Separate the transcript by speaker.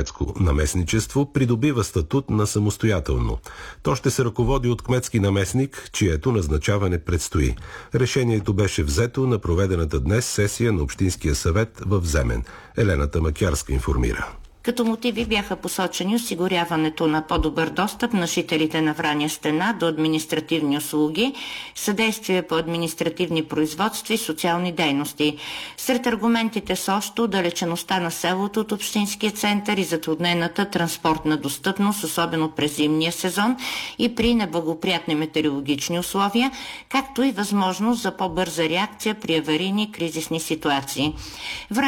Speaker 1: кметско наместничество придобива статут на самостоятелно. То ще се ръководи от кметски наместник, чието назначаване предстои. Решението беше взето на проведената днес сесия на Общинския съвет в Земен. Елена Тамакярска информира.
Speaker 2: Като мотиви бяха посочени осигуряването на по-добър достъп на жителите на Враня стена до административни услуги, съдействие по административни производства и социални дейности. Сред аргументите са още отдалечеността на селото от общинския център и затруднената транспортна достъпност, особено през зимния сезон и при неблагоприятни метеорологични условия, както и възможност за по-бърза реакция при аварийни и кризисни ситуации.